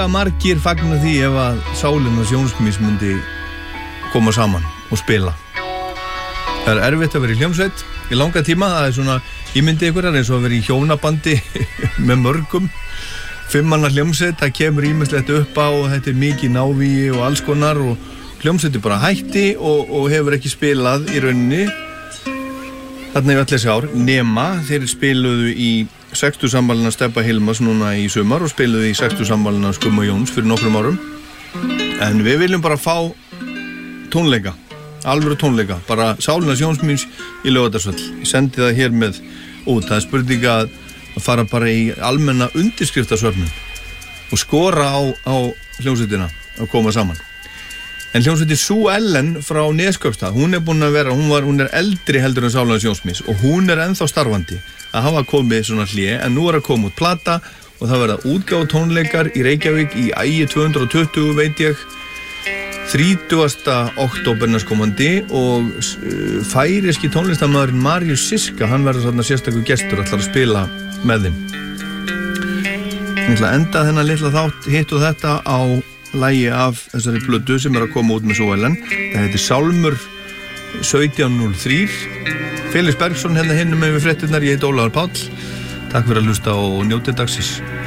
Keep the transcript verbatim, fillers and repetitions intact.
Margir fagna því ef að Sálin og Sjónskmís myndi koma saman og spila. Það er erfitt að vera í hljómsveit í langa tíma, það er svona ímyndi ykkur eins og að vera í hjónabandi með mörgum, fimmmanna hljómsveit, það kemur ýmislegt upp á og þetta er mikið návíi og alls konar og hljómsveit er bara hætti og, og hefur ekki spilað í rauninni þarna í öll þessi ár, nema þeir spiluðu í sextugsafmælinu Stebba Hilmas núna í sumar og spiluðu í sextugsafmælinu Skumma Jóns fyrir nokkrum árum, en við viljum bara fá tónleika, alvöru tónleika, bara Sálin og Sjónskmís í Laugardalsvöll. Ég sendi það hér með út, það er spurning að fara bara í almenna undirskriftasöfnun og skora á, á hljómsveitina að koma saman. En hljómsveitin Sú Ellen frá Neskaupstað, hún er búin að vera, hún, var, hún er eldri heldur en Sálin og Sjónskmís og hún er ennþá starfandi. Það hafa komið svona hlé, en nú er að koma út plata og það verða útgáfu tónleikar í Reykjavík í Ægi tvö hundruð tuttugu veit ég, þrítugasta október næstkomandi og uh, færiski tónlistarmaðurinn Marius Siska, hann verður þarna sérstakur gestur, ætlar að spila með þeim. Ég ætla að enda þennan litla þátt hitt og þetta á lagi af þessari plötu sem er að koma út með Sú Ellen. Það heitir Sálmur sautján núll þrjú. Felix Bergsson hérna hinum með við fréttirnar, ég heit Ólafur Páll. Takk fyrir að hlusta og njótið dagsins.